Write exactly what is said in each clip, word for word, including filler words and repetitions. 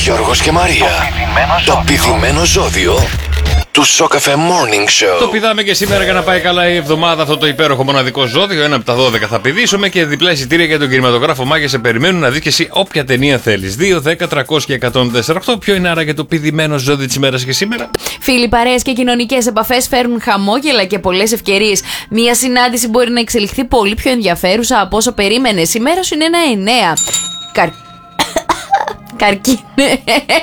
Γιώργος και Μαρία. Το πηδημένο ζώδιο του Σοκαφέ Morning Show. Το πηδάμε και σήμερα για να πάει καλά η εβδομάδα αυτό το υπέροχο μοναδικό ζώδιο. Ένα από τα δώδεκα θα πηδήσουμε και διπλά εισιτήρια για τον κινηματογράφο Μάγια σε περιμένουν να δεις και εσύ όποια ταινία θέλεις. δύο, δέκα, τριακόσια και εκατόν τέσσερα οκτώ. Ποιο είναι άραγε το πηδημένο ζώδιο της ημέρας και σήμερα? Φίλοι, παρέες και κοινωνικές επαφές φέρνουν χαμόγελα και πολλές ευκαιρίες. Μία συνάντηση μπορεί να εξελιχθεί πολύ πιο ενδιαφέρουσα από όσο περίμενες. Η μέρα σου είναι ένα εννέα. Καρ... Καρκίνε.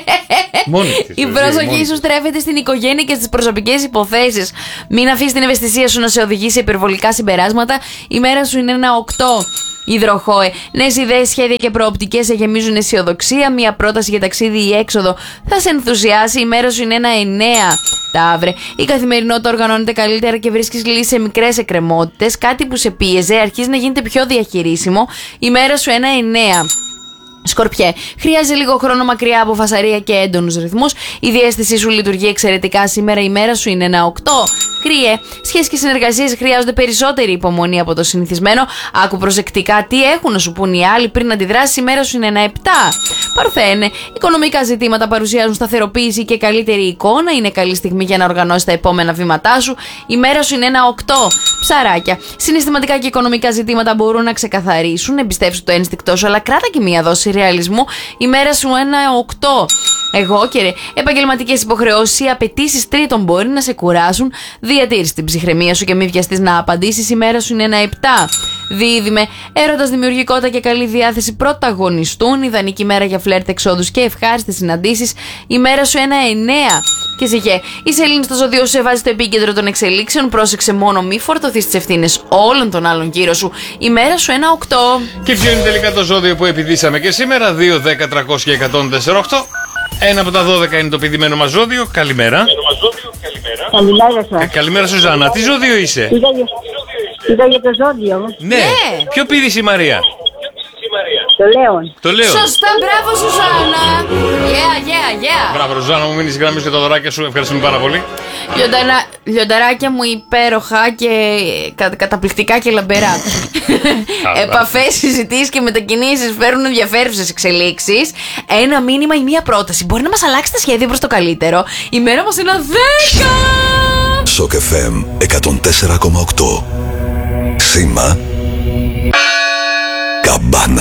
Η προσοχή σου στρέφεται στην οικογένεια και στις προσωπικές υποθέσεις. Μην αφήσεις την ευαισθησία σου να σε οδηγήσει σε υπερβολικά συμπεράσματα. Η μέρα σου είναι ένα οκτώ. Υδροχόε. Νέες ιδέες, σχέδια και προοπτικές σε γεμίζουν αισιοδοξία. Μια πρόταση για ταξίδι ή έξοδο θα σε ενθουσιάσει. Η μέρα σου είναι ένα εννέα. Ταύρε. Η καθημερινότητα οργανώνεται καλύτερα και βρίσκεις λύσεις σε μικρές εκκρεμότητες. Κάτι που σε πίεζε αρχίζει να γίνεται πιο διαχειρίσιμο. Η μέρα σου ένα εννέα. Σκορπιέ, χρειάζεται λίγο χρόνο μακριά από φασαρία και έντονους ρυθμούς. Η διαίσθησή σου λειτουργεί εξαιρετικά σήμερα. Η μέρα σου είναι ένα οκτώ. Κρύε, σχέσεις και συνεργασίες χρειάζονται περισσότερη υπομονή από το συνηθισμένο. Άκου προσεκτικά τι έχουν να σου πούν οι άλλοι πριν αντιδράσεις. Η μέρα σου είναι ένα επτά. Παρθένε, οικονομικά ζητήματα παρουσιάζουν σταθεροποίηση και καλύτερη εικόνα. Είναι καλή στιγμή για να οργανώσεις τα επόμενα βήματά σου. Η μέρα σου είναι ένα οκτώ. Ψαράκια, συναισθηματικά και οικονομικά ζητήματα μπορούν να ξεκαθαρίσουν. Εμπιστεύσου το ένστικτό σου, αλλά κράτα και μία δόση ρεαλισμού. Η μέρα σου ένα οκτώ. Εγώ και ρε, επαγγελματικές υποχρεώσεις ή απαιτήσεις τρίτων μπορεί να σε κουράσουν. Διατήρησε την ψυχραιμία σου και μην βιαστείς να απαντήσεις. Η μέρα σου είναι ένα επτά. Δίδυμε, έρωτας, δημιουργικότητα και καλή διάθεση πρωταγωνιστούν. Ιδανική μέρα για φλερτ, εξόδους και ευχάριστες συναντήσεις. Η μέρα σου ένα εννέα. Και ζυγέ, η σελήνη στο ζώδιο σου σε βάζει στο επίκεντρο των εξελίξεων. Πρόσεξε μόνο, μη φορτωθείς τις ευθύνες όλων των άλλων γύρω σου. Η μέρα σου ένα οκτώ. Και ποιο είναι τελικά το ζώδιο που επιδίσαμε και σήμερα? δύο, δέκα, τριακόσια και εκατόν τέσσερα οκτώ. Ένα από τα δώδεκα είναι το πηδημένο μας ζώδιο. Καλημέρα. Καλημέρα σας. Ε, καλημέρα Σουζάννα. Τι ζώδιο είσαι? Είδα για, είδα για το ζώδιο. Ναι. ναι. Ποιο πήδησε η Μαρία? Το Λέον. Το Λέον. Σωστά, μπράβο Σουζάννα. Yeah, yeah, yeah. Μπράβο Σουζάννα, μου μείνεις γραμμή και τα δωράκια σου. Ευχαριστούμε πάρα πολύ. Λιονταρα... Λιονταράκια μου υπέροχα και κα... καταπληκτικά και λαμπερά. Επαφές, συζητήσεις και μετακινήσεις φέρουν ενδιαφέρουσες εξελίξεις. Ένα μήνυμα ή μία πρόταση μπορεί να μας αλλάξει τα σχέδια προς το καλύτερο. Η μέρα μας είναι ένα δέκα. Σοκ εφ εμ εκατόν τέσσερα κόμμα οκτώ. Σήμα Καμπάνα.